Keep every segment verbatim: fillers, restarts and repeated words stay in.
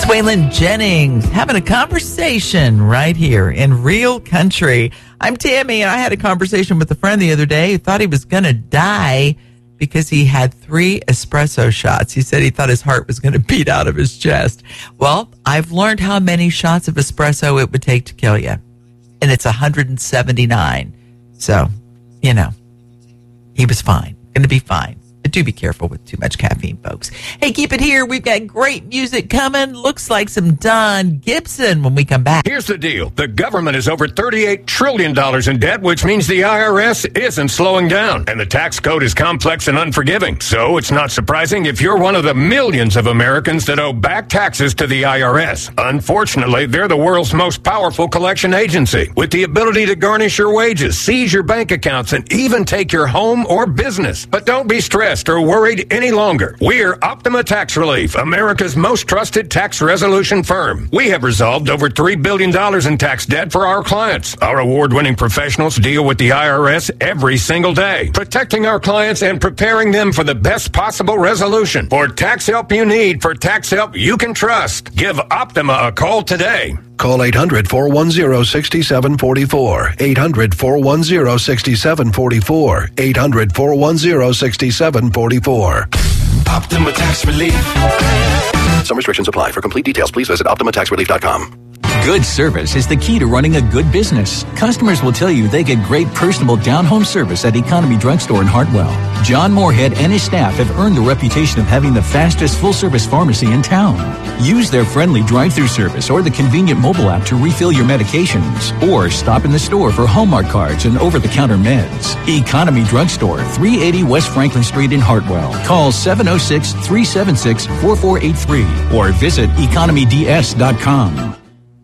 Waylon Jennings having a conversation right here in Real Country. I'm Tammy, and I had a conversation with a friend the other day who thought he was going to die because he had three espresso shots. He said he thought his heart was going to beat out of his chest. Well, I've learned how many shots of espresso it would take to kill you, and it's one hundred seventy-nine. So, you know, he was fine. Going to be fine. But do be careful with too much caffeine, folks. Hey, keep it here. We've got great music coming. Looks like some Don Gibson when we come back. Here's the deal. The government is over thirty-eight trillion dollars in debt, which means the I R S isn't slowing down. And the tax code is complex and unforgiving. So it's not surprising if you're one of the millions of Americans that owe back taxes to the I R S. Unfortunately, they're the world's most powerful collection agency, with the ability to garnish your wages, seize your bank accounts, and even take your home or business. But don't be stressed or worried any longer. We're Optima Tax Relief, America's most trusted tax resolution firm. We have resolved over three billion dollars in tax debt for our clients. Our award-winning professionals deal with the I R S every single day, protecting our clients and preparing them for the best possible resolution. For tax help you need, for tax help you can trust, give Optima a call today. Call eight hundred, four one zero, six seven four four. eight hundred, four one zero, six seven four four. eight hundred, four one zero, six seven four four. Optima Tax Relief. Some restrictions apply. For complete details, please visit optima tax relief dot com. Good service is the key to running a good business. Customers will tell you they get great personable down-home service at Economy Drugstore in Hartwell. John Moorhead and his staff have earned the reputation of having the fastest full-service pharmacy in town. Use their friendly drive-thru service or the convenient mobile app to refill your medications. Or stop in the store for Hallmark cards and over-the-counter meds. Economy Drugstore, three eighty West Franklin Street in Hartwell. Call seven oh six, three seven six, four four eight three or visit economy d s dot com.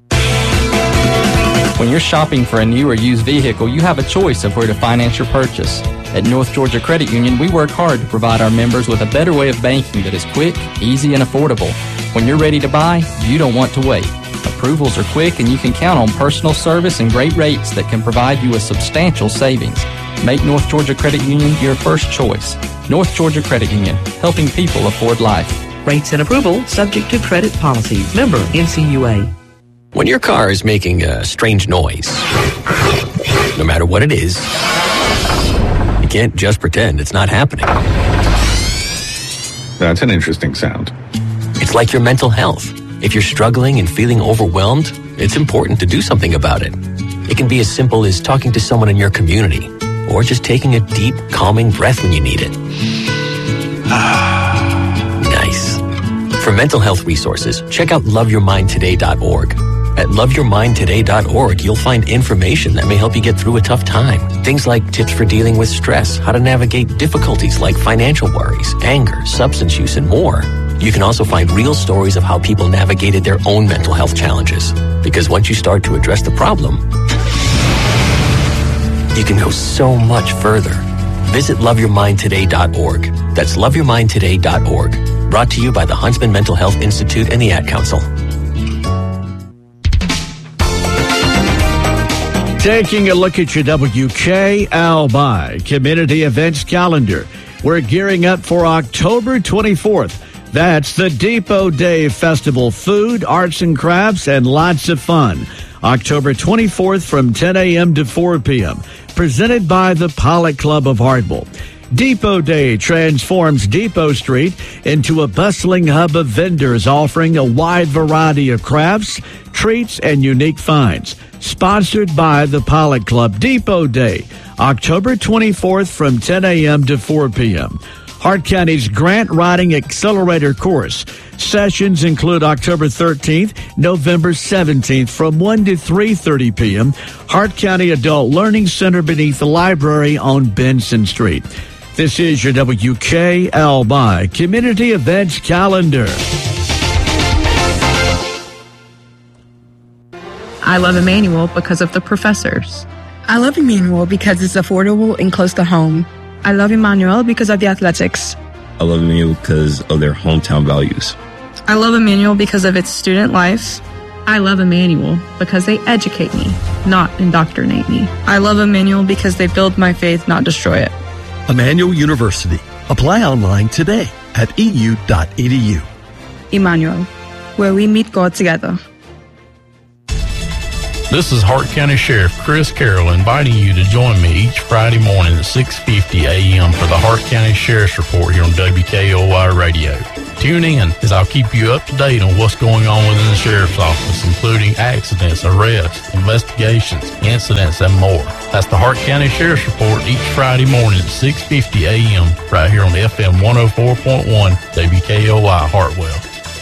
When you're shopping for a new or used vehicle, you have a choice of where to finance your purchase. At North Georgia Credit Union, we work hard to provide our members with a better way of banking that is quick, easy, and affordable. When you're ready to buy, you don't want to wait. Approvals are quick, and you can count on personal service and great rates that can provide you with substantial savings. Make North Georgia Credit Union your first choice. North Georgia Credit Union, helping people afford life. Rates and approval subject to credit policies. Member N C U A. When your car is making a strange noise, no matter what it is, you can't just pretend it's not happening. That's an interesting sound. It's like your mental health. If you're struggling and feeling overwhelmed, it's important to do something about it. It can be as simple as talking to someone in your community, or just taking a deep, calming breath when you need it. Nice. For mental health resources, check out love your mind today dot org. At love your mind today dot org, you'll find information that may help you get through a tough time. Things like tips for dealing with stress, how to navigate difficulties like financial worries, anger, substance use, and more. You can also find real stories of how people navigated their own mental health challenges. Because once you start to address the problem, you can go so much further. Visit love your mind today dot org. That's love your mind today dot org. Brought to you by the Huntsman Mental Health Institute and the Ad Council. Taking a look at your W K L B I Community Events Calendar. We're gearing up for October twenty-fourth. That's the Depot Day Festival. Food, arts and crafts, and lots of fun. October twenty-fourth from ten a.m. to four p.m. Presented by the Pollock Club of Hartwell. Depot Day transforms Depot Street into a bustling hub of vendors offering a wide variety of crafts, treats, and unique finds. Sponsored by the Pollock Club. Depot Day, October twenty-fourth from ten a.m. to four p.m. Hart County's Grant Writing Accelerator Course. Sessions include October thirteenth, November seventeenth from one to three thirty p.m. Hart County Adult Learning Center beneath the library on Benson Street. This is your W K L B I Community Events Calendar. I love Emmanuel because of the professors. I love Emmanuel because it's affordable and close to home. I love Emmanuel because of the athletics. I love Emmanuel because of their hometown values. I love Emmanuel because of its student life. I love Emmanuel because they educate me, not indoctrinate me. I love Emmanuel because they build my faith, not destroy it. Emmanuel University. Apply online today at e u dot e d u. Emmanuel. where we meet God together. This is Hart County Sheriff Chris Carroll inviting you to join me each Friday morning at six fifty a.m. for the Hart County Sheriff's Report here on W K O Y Radio. Tune in as I'll keep you up to date on what's going on within the Sheriff's Office, including accidents, arrests, investigations, incidents, and more. That's the Hart County Sheriff's Report each Friday morning at six fifty a.m. right here on F M one oh four point one W K O Y Hartwell.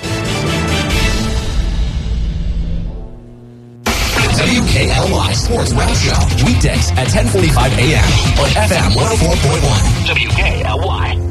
W K L Y Sports Wrap Show, weekdays at ten forty-five a.m. on F M one oh four point one. W K L Y.